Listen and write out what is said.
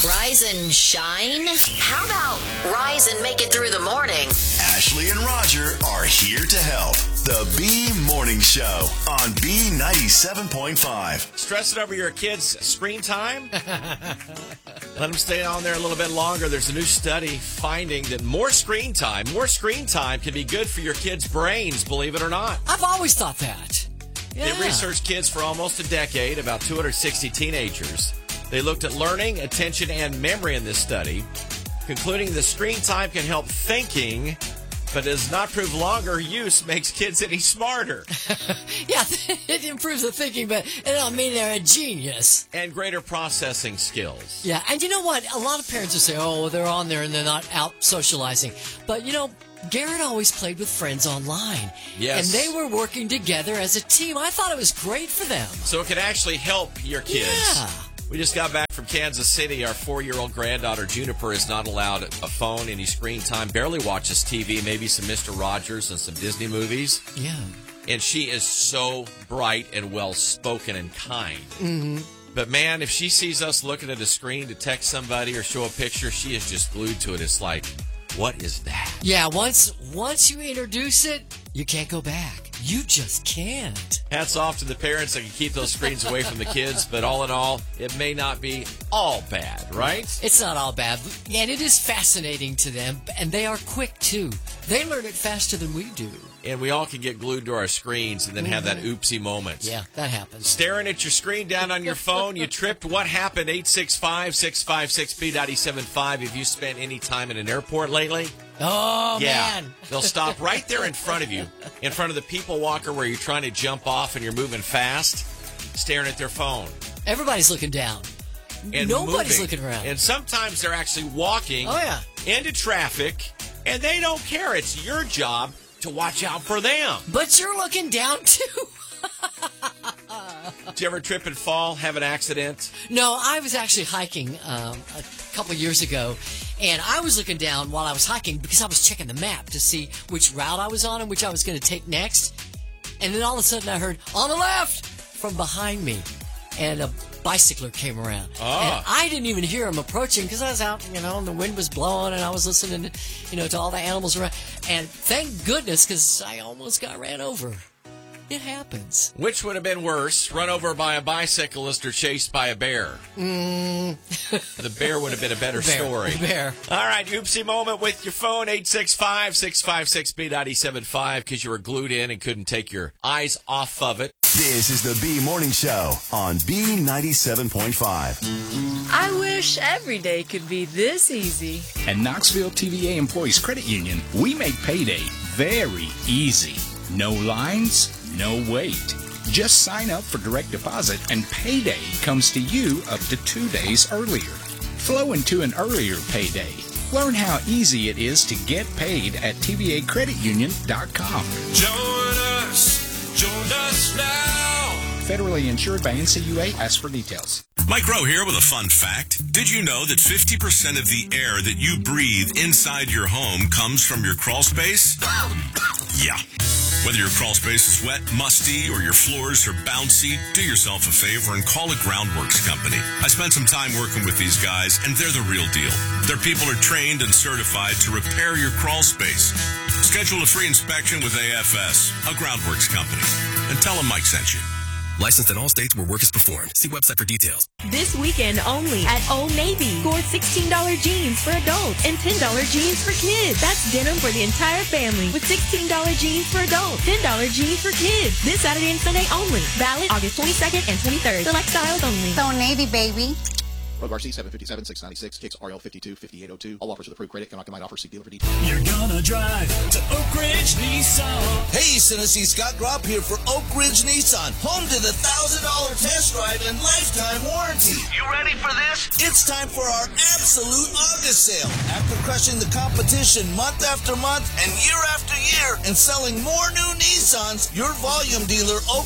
Rise and shine? How about rise and make it through the morning? Ashley and Roger are here to help. The B Morning Show on B97.5. Stressing over your kids' screen time? Let them stay on there a little bit longer. There's a new study finding that more screen time can be good for your kids' brains, believe it or not. I've always thought that. Yeah. They researched kids for almost a decade, about 260 teenagers. They looked at learning, attention, and memory in this study, concluding the screen time can help thinking, but does not prove longer use makes kids any smarter. Yeah, it improves the thinking, but it don't mean they're a genius. And greater processing skills. Yeah, and you know what? A lot of parents will say, oh, they're on there and they're not out socializing. But, you know, Garrett always played with friends online. Yes. And they were working together as a team. I thought it was great for them. So it can actually help your kids. Yeah. We just got back from Kansas City. Our 4-year-old granddaughter, Juniper, is not allowed a phone, any screen time, barely watches TV, maybe some Mr. Rogers and some Disney movies. Yeah. And she is so bright and well-spoken and kind. Mm-hmm. But, man, if she sees us looking at a screen to text somebody or show a picture, she is just glued to it. It's like, what is that? Yeah, once you introduce it, you can't go back. You just can't. Hats off to the parents that can keep those screens away from the kids, but all in all, it may not be all bad, right? It's not all bad, and it is fascinating to them, and they are quick, too. They learn it faster than we do. And we all can get glued to our screens and then have that oopsie moment. Yeah, that happens. Staring at your screen down on your phone, you tripped. What happened? 865-656-B97.5. Have you spent any time in an airport lately? Oh, yeah. man. They'll stop right there in front of you, in front of the people walker where you're trying to jump off and you're moving fast, staring at their phone. Everybody's looking down. And Nobody's moving. looking around. And sometimes they're actually walking into traffic, and they don't care. It's your job to watch out for them. But you're looking down, too. Did you ever trip and fall, have an accident? No, I was actually hiking a couple of years ago, and I was looking down while I was hiking because I was checking the map to see which route I was on and which I was going to take next. And then all of a sudden I heard, on the left, from behind me. And a bicycler came around. Oh. And I didn't even hear him approaching because I was out, and the wind was blowing and I was listening, to all the animals around. And thank goodness, because I almost got ran over. It happens. Which would have been worse, run over by a bicyclist or chased by a bear? The bear would have been a better story. Bear. All right, oopsie moment with your phone, 865-656-B97.5, because you were glued in and couldn't take your eyes off of it. This is the B Morning Show on B97.5. I wish every day could be this easy. At Knoxville TVA Employees Credit Union, we make payday very easy. No lines, no wait. Just sign up for direct deposit and payday comes to you up to 2 days earlier. Flow into an earlier payday. Learn how easy it is to get paid at tvacreditunion.com. Join us now. Federally insured by NCUA. Ask for details. Mike Rowe here with a fun fact. Did you know that 50% of the air that you breathe inside your home comes from your crawl space? Yeah. Whether your crawl space is wet, musty, or your floors are bouncy, do yourself a favor and call a Groundworks company. I spent some time working with these guys, and they're the real deal. Their people are trained and certified to repair your crawl space. Schedule a free inspection with AFS, a Groundworks company, and tell them Mike sent you. Licensed in all states where work is performed. See website for details. This weekend only at Old Navy. Score $16 jeans for adults and $10 jeans for kids. That's denim for the entire family with $16 jeans for adults, $10 jeans for kids. This Saturday and Sunday only. Valid August 22nd and 23rd. Select styles only. Old Navy, baby. Rogue RC 757, 696, Kicks RL 52, 5802. All offers with approved credit. Cannot combine offer. See dealer for details. You're gonna drive to Oak Ridge Nissan. Hey, Tennessee, Scott Gropp here for Oak Ridge Nissan. Home to the $1,000 test drive and lifetime warranty. You ready for this? It's time for our absolute August sale. After crushing the competition month after month and year after year and selling more new Nissans, your volume dealer, Oak